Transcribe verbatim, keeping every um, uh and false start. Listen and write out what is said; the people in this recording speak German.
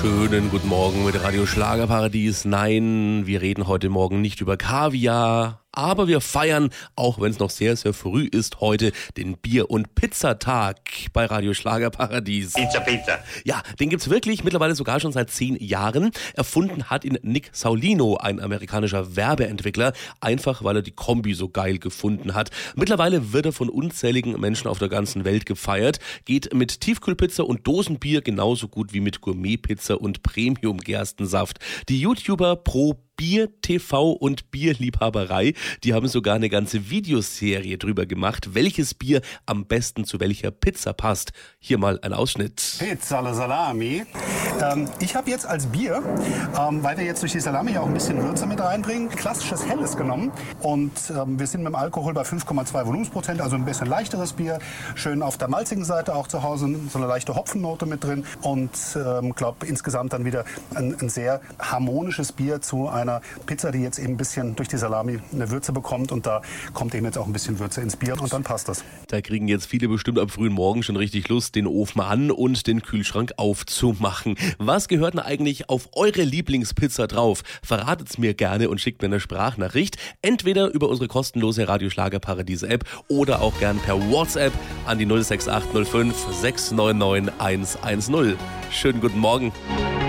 Schönen guten Morgen mit Radio Schlagerparadies. Nein, wir reden heute Morgen nicht über Kaviar, aber wir feiern, auch wenn es noch sehr, sehr früh ist, heute den Bier- und Pizzatag bei Radio Schlagerparadies. Pizza, Pizza. Ja, den gibt's wirklich, mittlerweile sogar schon seit zehn Jahren. Erfunden hat ihn Nick Saulino, ein amerikanischer Werbeentwickler, einfach weil er die Kombi so geil gefunden hat. Mittlerweile wird er von unzähligen Menschen auf der ganzen Welt gefeiert, geht mit Tiefkühlpizza und Dosenbier genauso gut wie mit Gourmetpizza und Premium-Gerstensaft. Die YouTuber pro Bier T V und Bierliebhaberei, die haben sogar eine ganze Videoserie drüber gemacht, welches Bier am besten zu welcher Pizza passt. Hier mal ein Ausschnitt. Pizza alla Salami. Ähm, ich habe jetzt als Bier, ähm, weil wir jetzt durch die Salami ja auch ein bisschen Würze mit reinbringen, klassisches Helles genommen. Und ähm, wir sind mit dem Alkohol bei fünf Komma zwei Volumensprozent, also ein bisschen leichteres Bier. Schön auf der malzigen Seite auch zu Hause, so eine leichte Hopfennote mit drin. Und ich ähm, glaube insgesamt dann wieder ein, ein sehr harmonisches Bier zu einer Pizza, die jetzt eben ein bisschen durch die Salami eine Würze bekommt, und da kommt eben jetzt auch ein bisschen Würze ins Bier und dann passt das. Da kriegen jetzt viele bestimmt am frühen Morgen schon richtig Lust, den Ofen an und den Kühlschrank aufzumachen. Was gehört denn eigentlich auf eure Lieblingspizza drauf? Verratet's mir gerne und schickt mir eine Sprachnachricht, entweder über unsere kostenlose Radio Schlagerparadies App oder auch gern per WhatsApp an die null sechs acht null fünf sechs neun neun eins eins null. Schönen guten Morgen.